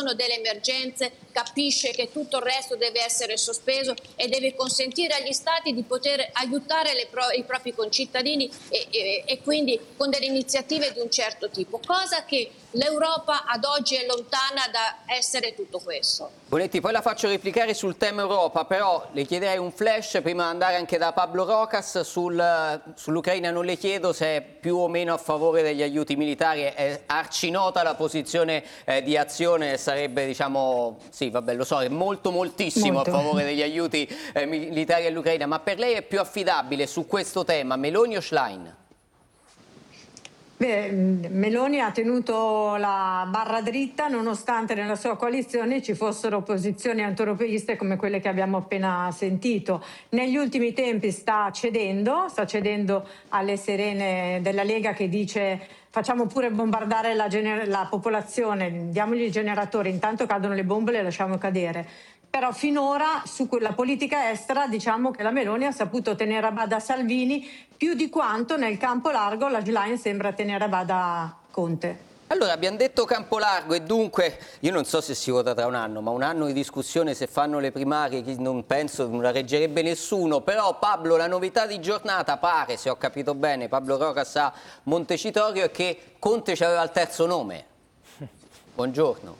sono delle emergenze, capisce che tutto il resto deve essere sospeso e deve consentire agli Stati di poter aiutare i propri concittadini e quindi con delle iniziative di un certo tipo, cosa che l'Europa ad oggi è lontana da essere tutto questo. Bonetti, poi la faccio replicare sul tema Europa, però le chiederei un flash prima di andare anche da Pablo Rocas sull'Ucraina. Non le chiedo se è più o meno a favore degli aiuti militari, è arcinota la posizione di Azione, sarebbe, diciamo, sì, vabbè, lo so, è moltissimo a favore degli aiuti militari all'Ucraina, ma per lei è più affidabile su questo tema Meloni o Schlein? Beh, Meloni ha tenuto la barra dritta nonostante nella sua coalizione ci fossero posizioni antieuropeiste come quelle che abbiamo appena sentito. Negli ultimi tempi sta cedendo alle sirene della Lega che dice facciamo pure bombardare la popolazione, diamogli i generatori, intanto cadono le bombe, le lasciamo cadere. Però finora su quella politica estera diciamo che la Meloni ha saputo tenere a bada Salvini più di quanto nel campo largo la Schlein sembra tenere a bada Conte. Allora, abbiamo detto campo largo e dunque, io non so se si vota tra un anno, ma un anno di discussione se fanno le primarie, non penso, non la reggerebbe nessuno, però Pablo, la novità di giornata pare, se ho capito bene, Pablo Rocas a Montecitorio, è che Conte c'aveva il terzo nome. Buongiorno.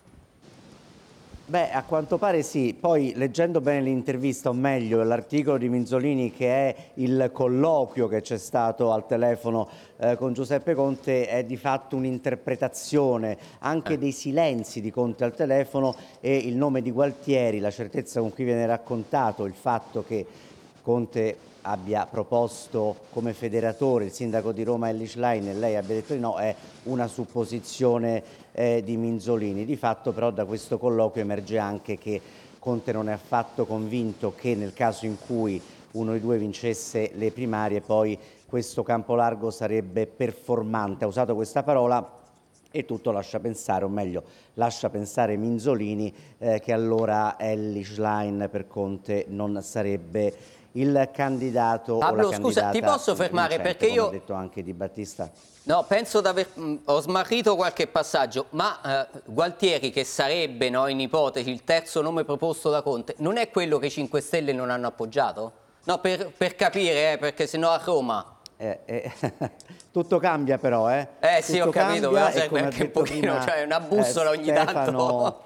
Beh, a quanto pare sì, poi leggendo bene l'intervista, o meglio l'articolo di Minzolini che è il colloquio che c'è stato al telefono con Giuseppe Conte, è di fatto un'interpretazione anche dei silenzi di Conte al telefono e il nome di Gualtieri, la certezza con cui viene raccontato il fatto che Conte abbia proposto come federatore il sindaco di Roma Elly Schlein e lei abbia detto di no, è una supposizione di Minzolini. Di fatto però da questo colloquio emerge anche che Conte non è affatto convinto che nel caso in cui uno dei due vincesse le primarie poi questo campo largo sarebbe performante. Ha usato questa parola e tutto lascia pensare, o meglio lascia pensare Minzolini che allora Elly Schlein per Conte non sarebbe il candidato. Pablo, o la scusa, ti posso fermare vincente, perché io come ha detto anche Di Battista. No, penso di aver ho smarrito qualche passaggio, ma Gualtieri, che sarebbe, no, in ipotesi il terzo nome proposto da Conte, non è quello che i 5 Stelle non hanno appoggiato? No, per capire, perché sennò a Roma... Tutto cambia però, sì, tutto ho capito, cambia, però serve anche un pochino, prima, cioè una bussola ogni tanto.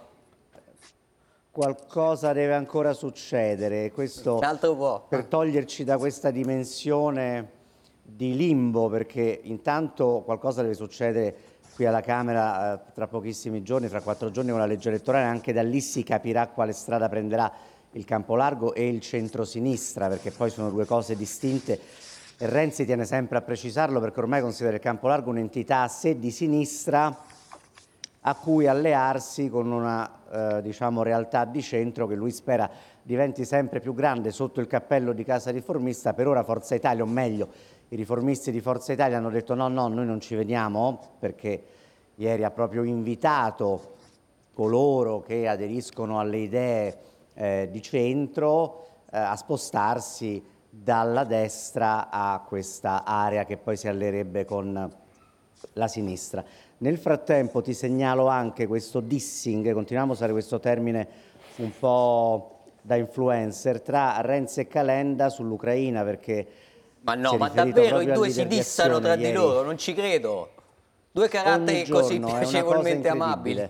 Qualcosa deve ancora succedere, questo Un altro po'. per toglierci da questa dimensione di limbo, perché intanto qualcosa deve succedere qui alla Camera tra pochissimi giorni, fra 4 giorni con la legge elettorale, anche da lì si capirà quale strada prenderà il campo largo e il centrosinistra, perché poi sono due cose distinte e Renzi tiene sempre a precisarlo perché ormai considera il campo largo un'entità a sé di sinistra a cui allearsi con una diciamo realtà di centro che lui spera diventi sempre più grande sotto il cappello di Casa Riformista. Per ora Forza Italia, o meglio i riformisti di Forza Italia hanno detto no, noi non ci vediamo, perché ieri ha proprio invitato coloro che aderiscono alle idee di centro a spostarsi dalla destra a questa area che poi si alleerebbe con la sinistra. Nel frattempo ti segnalo anche questo dissing, continuiamo a usare questo termine un po' da influencer, tra Renzi e Calenda sull'Ucraina, perché ma no, ma davvero i due si dissano tra di loro, non ci credo. Due caratteri così piacevolmente amabili.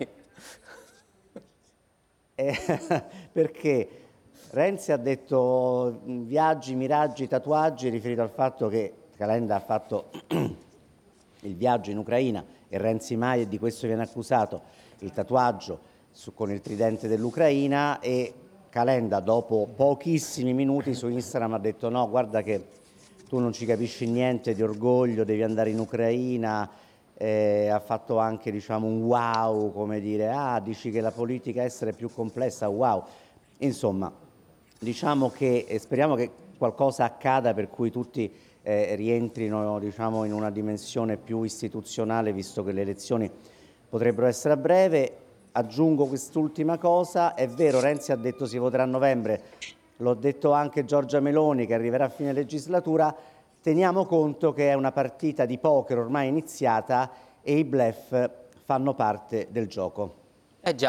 Perché Renzi ha detto viaggi, miraggi, tatuaggi, riferito al fatto che Calenda ha fatto il viaggio in Ucraina e Renzi mai, e di questo viene accusato, il tatuaggio con il tridente dell'Ucraina, e Calenda dopo pochissimi minuti su Instagram ha detto no, guarda che tu non ci capisci niente di orgoglio, devi andare in Ucraina. Ha fatto anche diciamo un wow, come dire, dici che la politica estera è più complessa, wow. Insomma, diciamo che speriamo che qualcosa accada per cui tutti rientrino diciamo in una dimensione più istituzionale, visto che le elezioni potrebbero essere a breve. Aggiungo quest'ultima cosa, è vero Renzi ha detto si voterà a novembre, l'ho detto anche Giorgia Meloni che arriverà a fine legislatura. Teniamo conto che è una partita di poker ormai iniziata e i bluff fanno parte del gioco. Già.